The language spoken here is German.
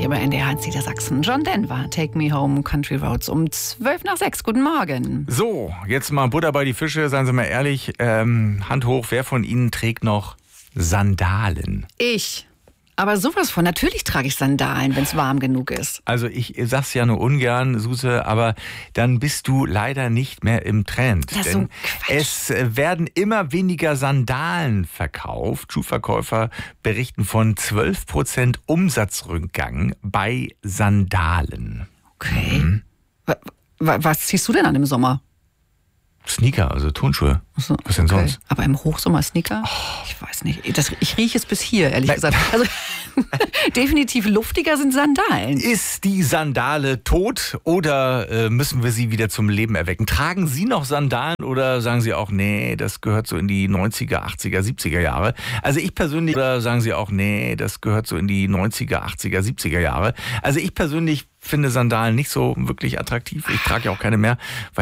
hier bei NDR 1 Niedersachsen. John Denver, Take Me Home, Country Roads um 5:12. Guten Morgen. So, jetzt mal Butter bei die Fische. Seien Sie mal ehrlich, Hand hoch, wer von Ihnen trägt noch Sandalen? Ich. Aber sowas von. Natürlich trage ich Sandalen, wenn es warm genug ist. Also ich sag's ja nur ungern, Suse, aber dann bist du leider nicht mehr im Trend. Das ist so ein Quatsch. Es werden immer weniger Sandalen verkauft. Schuhverkäufer berichten von 12% Umsatzrückgang bei Sandalen. Okay. Was ziehst du denn an im Sommer? Sneaker, also Turnschuhe. So, was denn sonst? Aber im Hochsommer Sneaker? Ich weiß nicht. Ich rieche es bis hier, ehrlich gesagt. Also definitiv luftiger sind Sandalen. Ist die Sandale tot oder müssen wir sie wieder zum Leben erwecken? Tragen Sie noch Sandalen oder sagen Sie auch, nee, das gehört so in die 90er, 80er, 70er Jahre? Also ich persönlich, oder sagen Sie auch, nee, das gehört so in die 90er, 80er, 70er Jahre? Also ich persönlich finde Sandalen nicht so wirklich attraktiv. Ich trage ja auch keine mehr.